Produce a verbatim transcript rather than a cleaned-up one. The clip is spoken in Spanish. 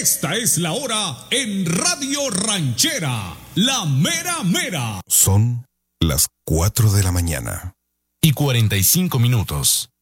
Esta es la hora en Radio Ranchera, la mera mera. Son las cuatro de la mañana. Y cuarenta y cinco minutos.